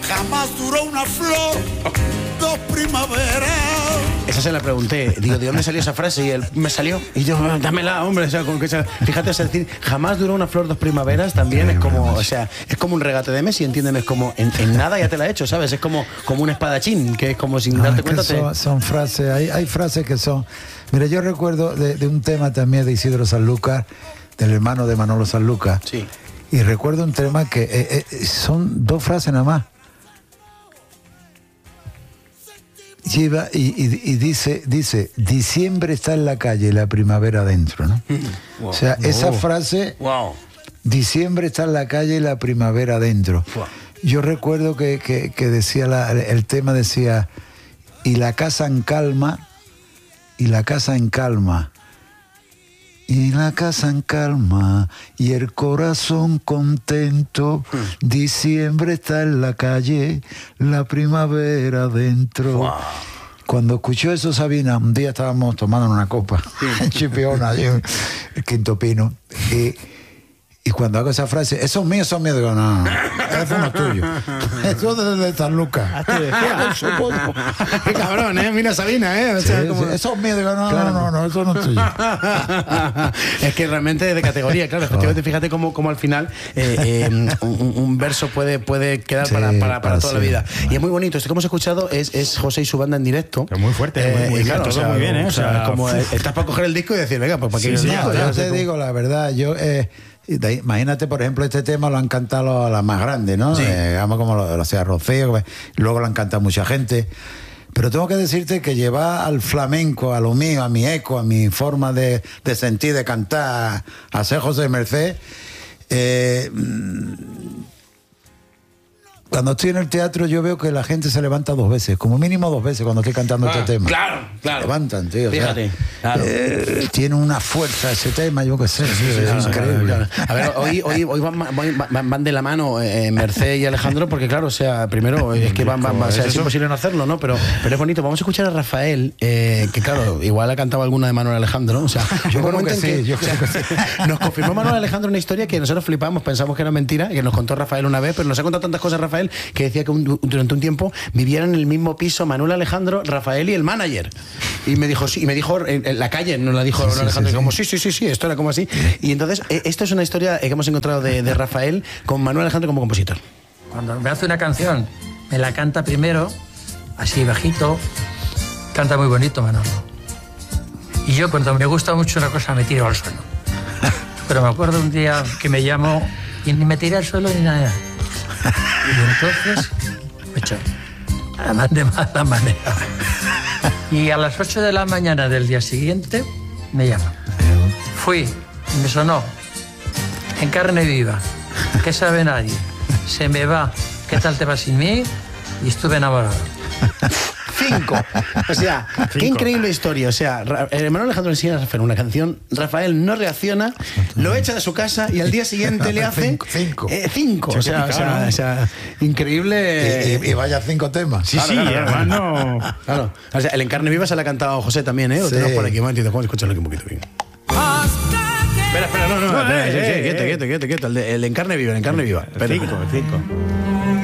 jamás duró una flor, 2 primaveras. Esa se la pregunté, digo, ¿de dónde salió esa frase? Y él, me salió. Y yo, dámela, hombre. O sea, fíjate, es decir, jamás duró una flor 2 primaveras, también es como, o sea, es como un regate de Messi, ¿entienden? Es como, en nada ya te la he hecho, ¿sabes? Es como un espadachín, que es como sin darte cuenta. Son frases, hay frases que son... Mira, yo recuerdo de un tema también de Isidro Sanlúcar, del hermano de Manolo Sanlúcar. Sí. Y recuerdo un tema que son 2 frases nada más. Lleva y dice, diciembre está en la calle, la primavera adentro, ¿no? Wow. O sea, esa frase, wow. Diciembre está en la calle, la primavera adentro. Wow. Yo recuerdo que decía, el tema decía, y la casa en calma, y la casa en calma, y la casa en calma, y el corazón contento, diciembre está en la calle, la primavera dentro. Wow. Cuando escuchó eso Sabina, un día estábamos tomando una copa en Chipiona, el Quinto Pino, y cuando hago esa frase, esos míos son míos, digo, no, eso no es tuyo. Eso es de Sanlúcar. Qué cabrón, Mira Sabina, O sea, sí, como... sí. Esos míos, digo, no, eso no es tuyo. Es que realmente es de categoría, claro. Efectivamente, fíjate cómo al final un verso puede quedar para toda la vida. Y es muy bonito. Esto que hemos escuchado es José y su banda en directo. Es muy fuerte, muy claro, bien, todo muy bien, O sea, como estás para coger el disco y decir, venga, pues para que Sí, yo te digo la verdad, imagínate, por ejemplo, este tema lo han cantado a las más grandes, ¿no? Sí. Digamos como lo hacía Rocío, luego lo han cantado mucha gente. Pero tengo que decirte que llevar al flamenco, a lo mío, a mi eco, a mi forma de sentir, de cantar, a ser José Merced, cuando estoy en el teatro yo veo que la gente se levanta 2 veces, como mínimo 2 veces cuando estoy cantando este tema. Claro. Se levantan, tío. Fíjate, claro. Tiene una fuerza ese tema, yo qué sé, es increíble. Claro. A ver, hoy van de la mano Merced y Alejandro, porque claro, o sea, primero es que van o sea, es imposible no hacerlo, ¿no? Pero es bonito. Vamos a escuchar a Rafael, que claro, igual ha cantado alguna de Manuel Alejandro, ¿no? O sea, yo creo que sí, nos confirmó Manuel Alejandro una historia que nosotros flipamos, pensamos que era mentira, que nos contó Rafael una vez, pero nos ha contado tantas cosas Rafael, que decía que durante un tiempo vivían en el mismo piso Manuel Alejandro, Rafael y el manager. Y me dijo, en la calle, nos la dijo Alejandro, como sí, esto era como así. Y entonces, esto es una historia que hemos encontrado de Rafael con Manuel Alejandro como compositor. Cuando me hace una canción, me la canta primero, así bajito, canta muy bonito Manolo. Y yo cuando me gusta mucho una cosa me tiro al suelo. Pero me acuerdo un día que me llamó y ni me tiré al suelo ni nada. Y entonces me echó de mala manera. Y a las 8 de la mañana del día siguiente me llama. Fui y me sonó en carne viva. ¿Qué sabe nadie? Se me va. ¿Qué tal te va sin mí? Y estuve enamorado. 5. O sea, qué increíble historia. O sea, Manuel Alejandro le enseña a Rafael una canción, Rafael no reacciona, lo echa de su casa y al día siguiente le hace 5. 5. O sea, increíble. Y vaya 5 temas. Sí, hermano. Claro. O sea, el En carne viva se le ha cantado José también, Lo tenemos por aquí. Un momentito, vamos a escucharlo aquí un poquito bien. Espera, no. Quieto. El En carne viva, 5.